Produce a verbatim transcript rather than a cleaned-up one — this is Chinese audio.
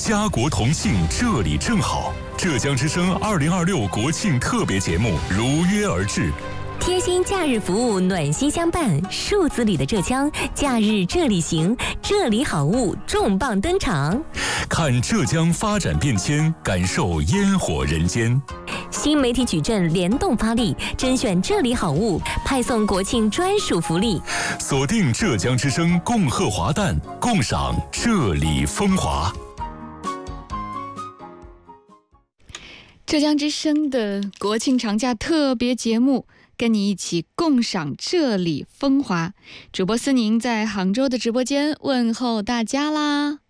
家国同庆，这里正好。浙江之声二零二六国庆特别节目如约而至。 贴心假日服务，暖心相伴，数字里的浙江，假日这里行，这里好物重磅登场。 看浙江发展变迁，感受烟火人间。 新媒体矩阵联动发力，甄选这里好物，派送国庆专属福利。 锁定浙江之声，共贺华诞，共赏这里风华。 浙江之声的国庆长假特别节目，跟你一起共赏这里风华。主播思宁在杭州的直播间问候大家啦。